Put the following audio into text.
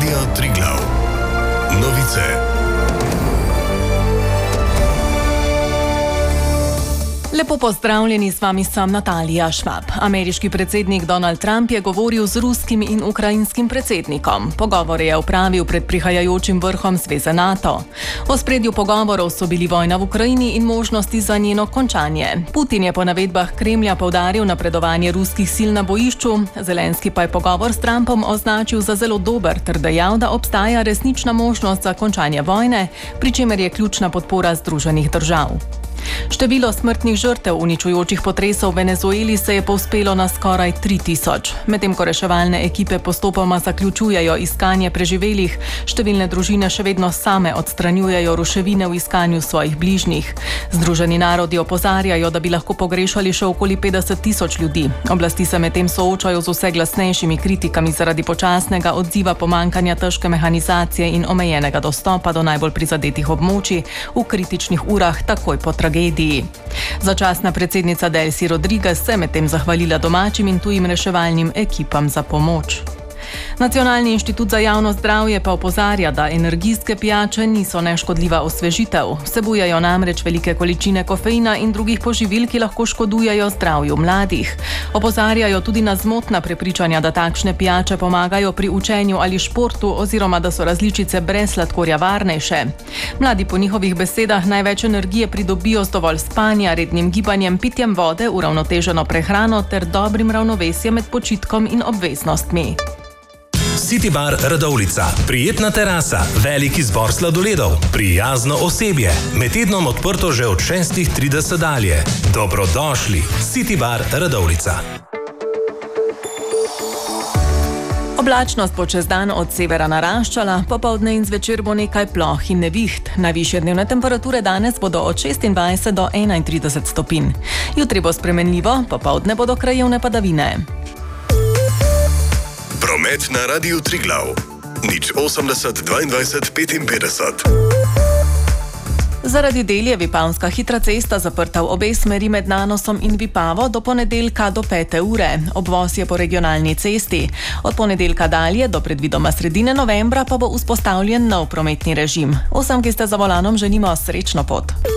Radio Triglav. Novice. Lepo pozdravljeni, s vami sem Natalija Švab. Ameriški predsednik Donald Trump je govoril z ruskim in ukrajinskim predsednikom. Pogovore je opravil pred prihajajočim vrhom Zveze NATO. V ospredju pogovorov so bili vojna v Ukrajini in možnosti za njeno končanje. Putin je po navedbah Kremlja poudaril napredovanje ruskih sil na bojišču, Zelenski pa je pogovor s Trumpom označil za zelo dober ter dejal, da obstaja resnična možnost za končanje vojne, pri čemer je ključna podpora Združenih držav. Število smrtnih žrtev uničujočih potresov v Venezueli se je povzpelo na skoraj 3000. Medtem ko reševalne ekipe postopoma zaključujejo iskanje preživelih, številne družine še vedno same odstranjujejo ruševine v iskanju svojih bližnjih. Združeni narodi opozarjajo, da bi lahko pogrešali še okoli 50 000 ljudi. Oblasti se medtem soočajo z vse glasnejšimi kritikami zaradi počasnega odziva, pomanjkanja težke mehanizacije in omejenega dostopa do najbolj prizadetih območij v kritičnih urah takoj po tragediji. Začasna predsednica Delcy Rodriguez se medtem zahvalila domačim in tujim reševalnim ekipam za pomoč. Nacionalni inštitut za javno zdravje pa opozarja, da energijske pijače niso neškodljiva osvežitev. Vsebujejo namreč velike količine kofeina in drugih poživil, ki lahko škodujejo zdravju mladih. Opozarjajo tudi na zmotna prepričanja, da takšne pijače pomagajo pri učenju ali športu oziroma da so različice brez sladkorja varnejše. Mladi po njihovih besedah največ energije pridobijo z dovolj spanja, rednim gibanjem, pitjem vode, uravnoteženo prehrano ter dobrim ravnovesjem med počitkom in obveznostmi. City Bar Radovljica. Prijetna terasa, velik izbor sladoledov, prijazno osebje. Med tednom odprto že od 6:30 dalje. Dobrodošli. City Bar Radovljica. Oblačnost bo čez dan od severa naraščala, popoldne in zvečer bo nekaj ploh in neviht. Najvišje dnevne temperature danes bodo od 26 do 31 stopinj. Jutri bo spremenljivo, popoldne bodo krajevne padavine. Promet na Radiu Triglav. 080 22 55. Zaradi del je Vipavska hitra cesta zaprta v obe smeri med Nanosom in Vipavo do ponedeljka do 5. ure. Obvoz je po regionalni cesti. Od ponedeljka dalje do predvidoma sredine novembra pa bo vzpostavljen nov prometni režim. Vsem, ki ste za volanom, želimo srečno pot.